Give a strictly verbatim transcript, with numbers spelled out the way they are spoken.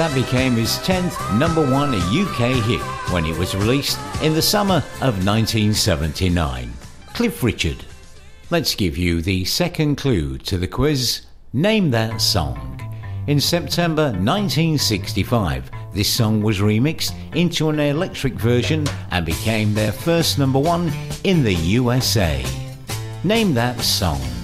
That became his tenth number one U K hit when it was released in the summer of nineteen seventy-nine. Cliff Richard. Let's give you the second clue to the quiz. Name that song. In September nineteen sixty-five, this song was remixed into an electric version and became their first number one in the U S A. Name that song.